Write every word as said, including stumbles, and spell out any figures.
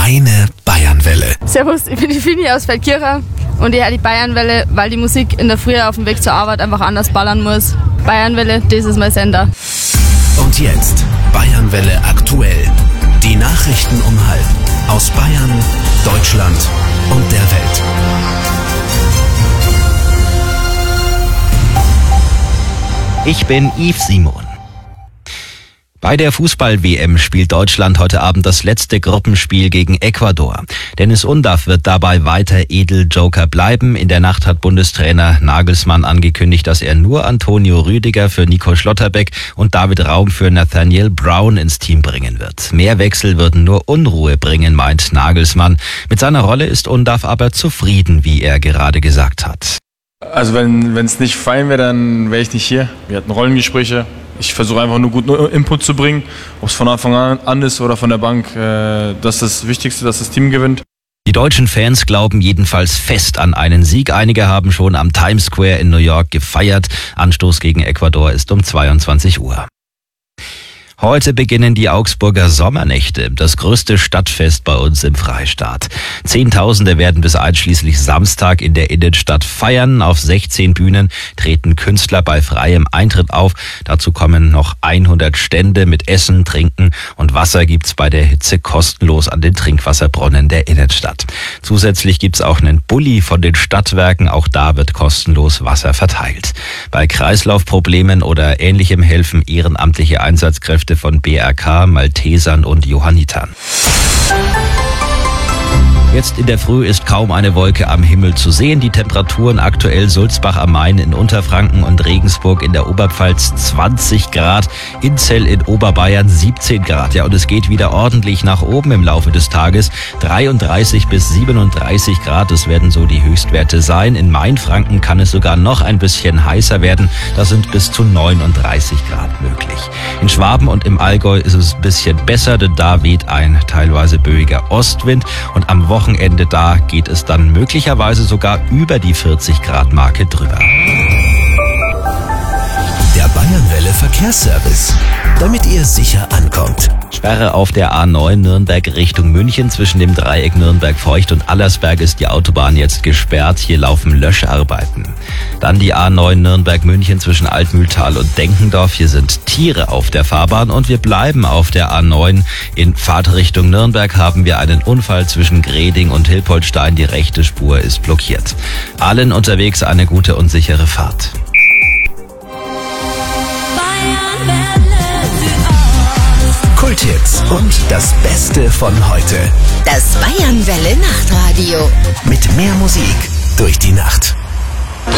Deine Bayernwelle. Servus, ich bin die Fini aus Feldkirchen und ich höre die Bayernwelle, weil die Musik in der Früh auf dem Weg zur Arbeit einfach anders ballern muss. Bayernwelle, das ist mein Sender. Und jetzt Bayernwelle aktuell. Die Nachrichten um halb aus Bayern, Deutschland und der Welt. Ich bin Yves Simon. Bei der Fußball-W M spielt Deutschland heute Abend das letzte Gruppenspiel gegen Ecuador. Dennis Undaff wird dabei weiter Edeljoker bleiben. In der Nacht hat Bundestrainer Nagelsmann angekündigt, dass er nur Antonio Rüdiger für Nico Schlotterbeck und David Raum für Nathaniel Brown ins Team bringen wird. Mehr Wechsel würden nur Unruhe bringen, meint Nagelsmann. Mit seiner Rolle ist Undaff aber zufrieden, wie er gerade gesagt hat. Also wenn es nicht fein wäre, dann wäre ich nicht hier. Wir hatten Rollengespräche. Ich versuche einfach nur guten Input zu bringen, ob es von Anfang an ist oder von der Bank. Das ist das Wichtigste, dass das Team gewinnt. Die deutschen Fans glauben jedenfalls fest an einen Sieg. Einige haben schon am Times Square in New York gefeiert. Anstoß gegen Ecuador ist um zweiundzwanzig Uhr. Heute beginnen die Augsburger Sommernächte, das größte Stadtfest bei uns im Freistaat. Zehntausende werden bis einschließlich Samstag in der Innenstadt feiern. Auf sechzehn Bühnen treten Künstler bei freiem Eintritt auf. Dazu kommen noch hundert Stände mit Essen, Trinken und Wasser gibt's bei der Hitze kostenlos an den Trinkwasserbrunnen der Innenstadt. Zusätzlich gibt's auch einen Bulli von den Stadtwerken. Auch da wird kostenlos Wasser verteilt. Bei Kreislaufproblemen oder Ähnlichem helfen ehrenamtliche Einsatzkräfte von B R K, Maltesern und Johannitern. Jetzt in der Früh ist kaum eine Wolke am Himmel zu sehen. Die Temperaturen aktuell Sulzbach am Main in Unterfranken und Regensburg in der Oberpfalz zwanzig Grad, Inzell in Oberbayern siebzehn Grad. Ja, und es geht wieder ordentlich nach oben im Laufe des Tages. dreiunddreißig bis siebenunddreißig Grad, das werden so die Höchstwerte sein. In Mainfranken kann es sogar noch ein bisschen heißer werden. Da sind bis zu neununddreißig Grad möglich. In Schwaben und im Allgäu ist es ein bisschen besser, denn da weht ein teilweise böiger Ostwind. Und am Wochenende da geht es dann möglicherweise sogar über die vierzig Grad Marke drüber. Der Bayernwelle Verkehrsservice, damit ihr sicher ankommt. Sperre auf der A neun Nürnberg Richtung München. Zwischen dem Dreieck Nürnberg-Feucht und Allersberg ist die Autobahn jetzt gesperrt. Hier laufen Löscharbeiten. Dann die A neun Nürnberg-München zwischen Altmühltal und Denkendorf. Hier sind Tiere auf der Fahrbahn und wir bleiben auf der A neun. In Fahrtrichtung Nürnberg haben wir einen Unfall zwischen Greding und Hilpoltstein. Die rechte Spur ist blockiert. Allen unterwegs eine gute und sichere Fahrt. Kulthits und das Beste von heute. Das Bayernwelle Nachtradio. Mit mehr Musik durch die Nacht.